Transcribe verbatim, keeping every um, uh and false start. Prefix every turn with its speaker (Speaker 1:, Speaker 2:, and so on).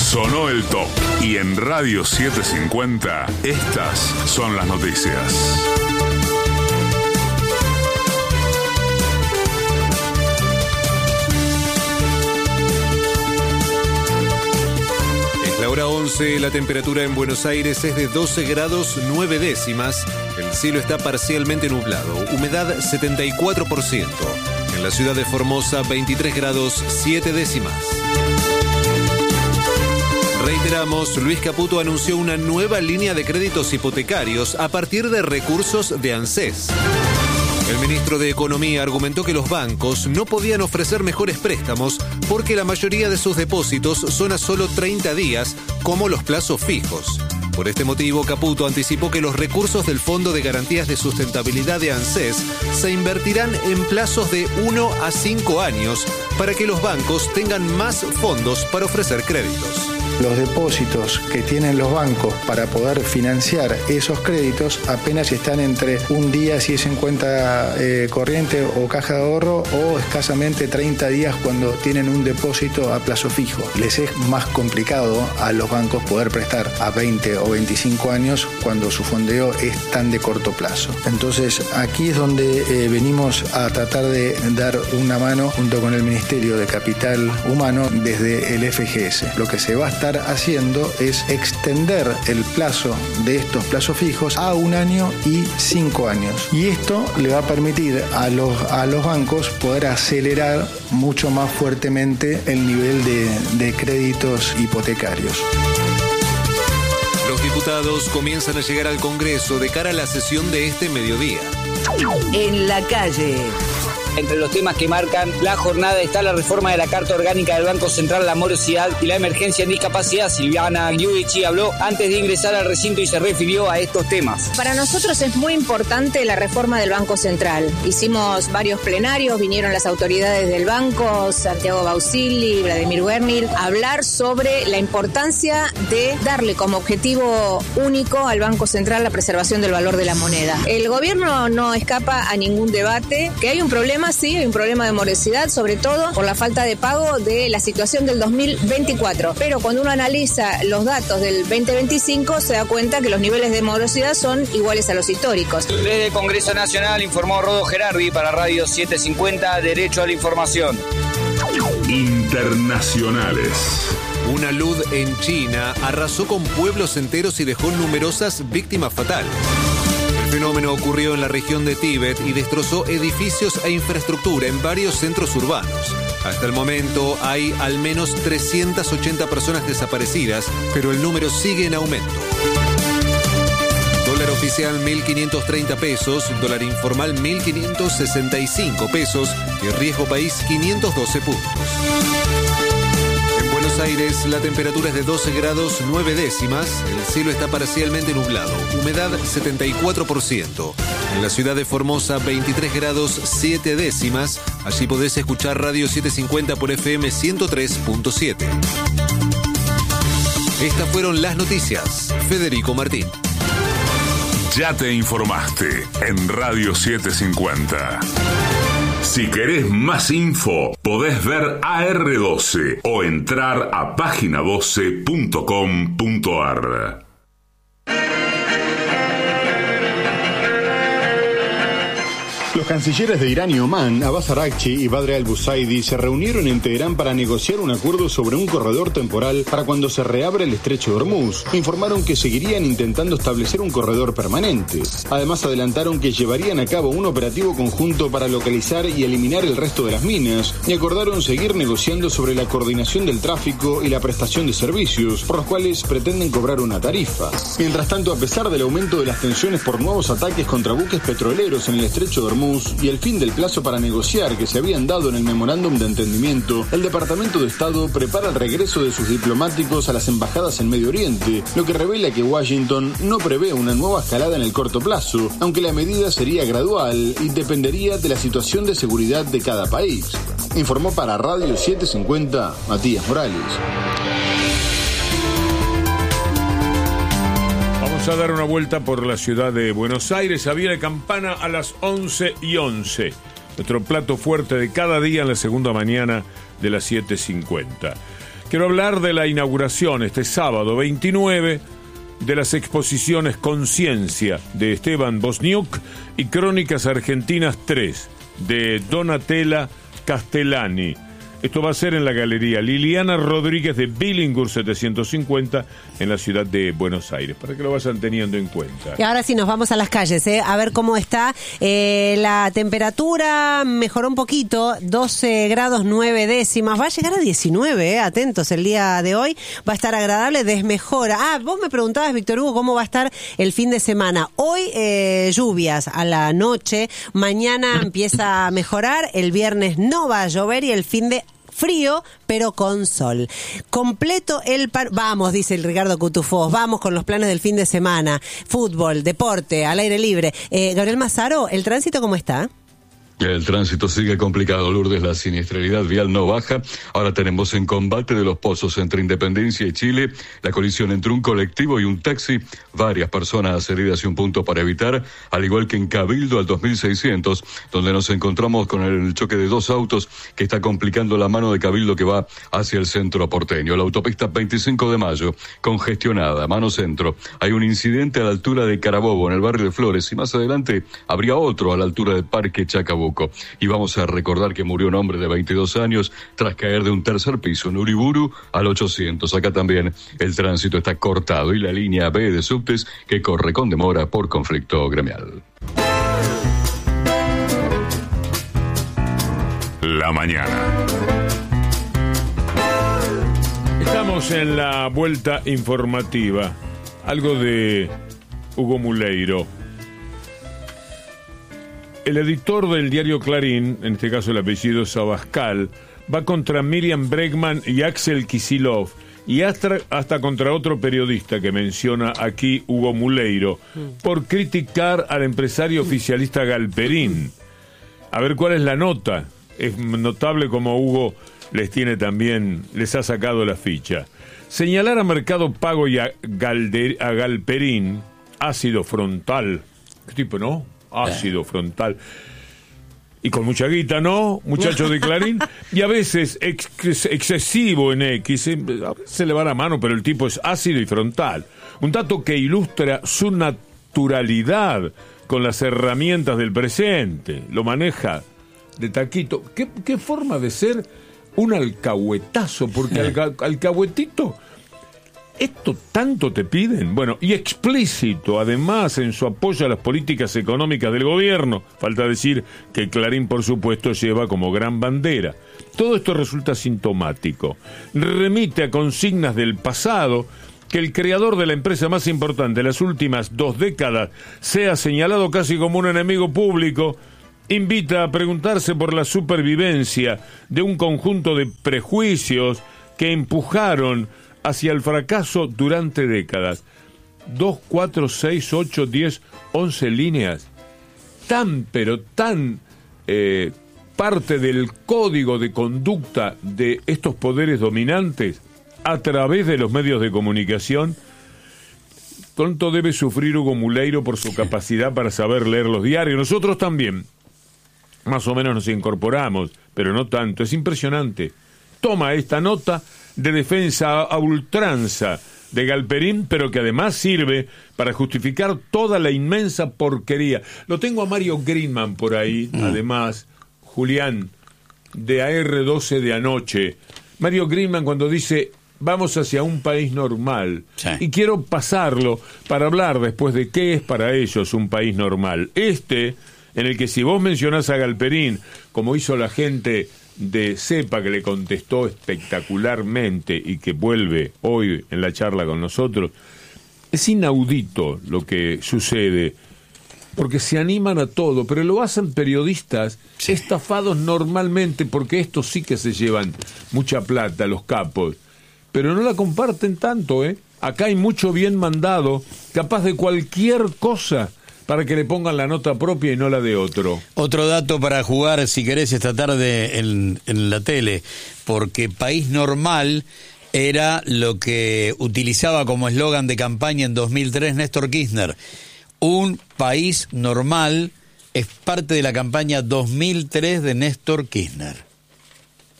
Speaker 1: Sonó el top y en Radio setecientos cincuenta estas son las noticias.
Speaker 2: Es la hora once, la temperatura en Buenos Aires es de doce grados nueve décimas, el cielo está parcialmente nublado, humedad setenta y cuatro por ciento. En la ciudad de Formosa, veintitrés grados siete décimas. Reiteramos, Luis Caputo anunció una nueva línea de créditos hipotecarios a partir de recursos de ANSES. El ministro de Economía argumentó que los bancos no podían ofrecer mejores préstamos porque la mayoría de sus depósitos son a solo treinta días, como los plazos fijos. Por este motivo, Caputo anticipó que los recursos del Fondo de Garantías de Sustentabilidad de ANSES se invertirán en plazos de uno a cinco años para que los bancos tengan más fondos para ofrecer créditos.
Speaker 3: Los depósitos que tienen los bancos para poder financiar esos créditos apenas están entre un día si es en cuenta eh, corriente o caja de ahorro o escasamente treinta días cuando tienen un depósito a plazo fijo. Les es más complicado a los bancos poder prestar a veinte o veinticinco años cuando su fondeo es tan de corto plazo. Entonces aquí es donde eh, venimos a tratar de dar una mano junto con el Ministerio de Capital Humano desde el F G S. Lo que se va a estar haciendo es extender el plazo de estos plazos fijos a un año y cinco años. Y esto le va a permitir a los, a los bancos poder acelerar mucho más fuertemente el nivel de, de créditos hipotecarios.
Speaker 2: Los diputados comienzan a llegar al Congreso de cara a la sesión de este mediodía.
Speaker 4: En la calle.
Speaker 5: Entre los temas que marcan la jornada está la reforma de la Carta Orgánica del Banco Central, la morosidad y la emergencia en discapacidad. Silviana Giudici habló antes de ingresar al recinto y se refirió a estos temas.
Speaker 6: Para nosotros es muy importante la reforma del Banco Central. Hicimos varios plenarios, vinieron las autoridades del banco, Santiago Bausili, Vladimir Werner, a hablar sobre la importancia de darle como objetivo único al Banco Central la preservación del valor de la moneda. El gobierno no escapa a ningún debate, que hay un problema. Sí, hay un problema de morosidad, sobre todo por la falta de pago de la situación del dos mil veinticuatro. Pero cuando uno analiza los datos del veinte veinticinco, se da cuenta que los niveles de morosidad son iguales a los históricos.
Speaker 5: Desde el Congreso Nacional informó Rodo Gerardi para Radio setecientos cincuenta, Derecho a la Información.
Speaker 1: Internacionales.
Speaker 2: Una luz en China arrasó con pueblos enteros y dejó numerosas víctimas fatales. El fenómeno ocurrió en la región de Tíbet y destrozó edificios e infraestructura en varios centros urbanos. Hasta el momento hay al menos trescientas ochenta personas desaparecidas, pero el número sigue en aumento. Dólar oficial mil quinientos treinta pesos, dólar informal mil quinientos sesenta y cinco pesos y riesgo país quinientos doce puntos. En Buenos Aires la temperatura es de doce grados nueve décimas, el cielo está parcialmente nublado, humedad setenta y cuatro por ciento. En la ciudad de Formosa veintitrés grados siete décimas, allí podés escuchar Radio setecientos cincuenta por F M ciento tres punto siete. Estas fueron las noticias. Federico Martín.
Speaker 1: Ya te informaste en Radio setecientos cincuenta. Si querés más info, podés ver A R doce o entrar a página doce punto com punto a r.
Speaker 7: Los cancilleres de Irán y Omán, Abbas Araghchi y Badr al-Busaidi, se reunieron en Teherán para negociar un acuerdo sobre un corredor temporal para cuando se reabra el estrecho de Hormuz. Informaron que seguirían intentando establecer un corredor permanente. Además, adelantaron que llevarían a cabo un operativo conjunto para localizar y eliminar el resto de las minas, y acordaron seguir negociando sobre la coordinación del tráfico y la prestación de servicios, por los cuales pretenden cobrar una tarifa. Mientras tanto, a pesar del aumento de las tensiones por nuevos ataques contra buques petroleros en el estrecho de Hormuz y el fin del plazo para negociar que se habían dado en el memorándum de entendimiento, el Departamento de Estado prepara el regreso de sus diplomáticos a las embajadas en Medio Oriente, lo que revela que Washington no prevé una nueva escalada en el corto plazo, aunque la medida sería gradual y dependería de la situación de seguridad de cada país. Informó para Radio setecientos cincuenta Matías Morales.
Speaker 8: A dar una vuelta por la ciudad de Buenos Aires. Había de campana a las once y once. Nuestro plato fuerte de cada día en la segunda mañana de las siete cincuenta. Quiero hablar de la inauguración este sábado veintinueve de las exposiciones Conciencia de Esteban Bosniuk y Crónicas Argentinas tres de Donatella Castellani. Esto va a ser en la Galería Liliana Rodríguez de Billinghurst setecientos cincuenta en la ciudad de Buenos Aires, para que lo vayan teniendo en cuenta.
Speaker 9: Y ahora sí nos vamos a las calles, ¿eh? A ver cómo está. Eh, la temperatura mejoró un poquito, doce grados nueve décimas, va a llegar a diecinueve, ¿eh? Atentos, el día de hoy va a estar agradable, desmejora. Ah, vos me preguntabas, Víctor Hugo, cómo va a estar el fin de semana. Hoy eh, lluvias a la noche, mañana empieza a mejorar, el viernes no va a llover y el fin de frío, pero con sol. Completo el par... Vamos, dice el Ricardo Cutufós, vamos con los planes del fin de semana. Fútbol, deporte, al aire libre. Eh, Gabriel Mazaro, ¿el tránsito cómo está?
Speaker 10: El tránsito sigue complicado, Lourdes, la siniestralidad vial no baja. Ahora tenemos en Combate de los Pozos entre Independencia y Chile la colisión entre un colectivo y un taxi, varias personas heridas y un punto para evitar, al igual que en Cabildo al dos mil seiscientos, donde nos encontramos con el choque de dos autos que está complicando la mano de Cabildo que va hacia el centro porteño. La autopista veinticinco de mayo, congestionada, mano centro. Hay un incidente a la altura de Carabobo, en el barrio de Flores, y más adelante habría otro a la altura del Parque Chacabuco. Y vamos a recordar que murió un hombre de veintidós años tras caer de un tercer piso en Uriburu al ochocientos. Acá también el tránsito está cortado y la línea B de subtes que corre con demora por conflicto gremial.
Speaker 1: La mañana.
Speaker 8: Estamos en la vuelta informativa. Algo de Hugo Muleiro. El editor del diario Clarín, en este caso el apellido Sabascal, va contra Miriam Bregman y Axel Kicillof, y hasta, hasta contra otro periodista que menciona aquí Hugo Muleiro, por criticar al empresario oficialista Galperín. A ver cuál es la nota. Es notable como Hugo les tiene también, les ha sacado la ficha. Señalar a Mercado Pago y a, Galde, a Galperín, ácido frontal. ¿Qué tipo, no? Ácido frontal. Y con mucha guita, ¿no, muchachos de Clarín? Y a veces ex- excesivo en X, a veces se le va la mano, pero el tipo es ácido y frontal. Un dato que ilustra su naturalidad con las herramientas del presente. Lo maneja de taquito. ¿Qué, qué forma de ser un alcahuetazo? Porque alca- alcahuetito... ¿Esto tanto te piden? Bueno, y explícito, además, en su apoyo a las políticas económicas del gobierno. Falta decir que Clarín, por supuesto, lleva como gran bandera. Todo esto resulta sintomático. Remite a consignas del pasado, que el creador de la empresa más importante de las últimas dos décadas sea señalado casi como un enemigo público. Invita a preguntarse por la supervivencia de un conjunto de prejuicios que empujaron hacia el fracaso durante décadas. Dos, cuatro, seis, ocho, diez, once líneas. Tan, pero tan eh, parte del código de conducta de estos poderes dominantes a través de los medios de comunicación. Cuánto debe sufrir Hugo Muleiro por su capacidad para saber leer los diarios. Nosotros también, más o menos nos incorporamos, pero no tanto. Es impresionante. Toma esta nota de defensa a ultranza de Galperín, pero que además sirve para justificar toda la inmensa porquería. Lo tengo a Mario Greenman por ahí, mm. además, Julián, de A R doce de anoche. Mario Greenman cuando dice, vamos hacia un país normal. Sí. Y quiero pasarlo para hablar después de qué es para ellos un país normal. Este, en el que si vos mencionás a Galperín, como hizo la gente de CEPA, que le contestó espectacularmente y que vuelve hoy en la charla con nosotros, es inaudito lo que sucede, porque se animan a todo, pero lo hacen periodistas sí. estafados normalmente, porque estos sí que se llevan mucha plata, los capos, pero no la comparten tanto, ¿eh? Acá hay mucho bien mandado, capaz de cualquier cosa, para que le pongan la nota propia y no la de otro.
Speaker 11: Otro dato para jugar, si querés, esta tarde en, en la tele, porque país normal era lo que utilizaba como eslogan de campaña en dos mil tres Néstor Kirchner. Un país normal es parte de la campaña dos mil tres de Néstor Kirchner.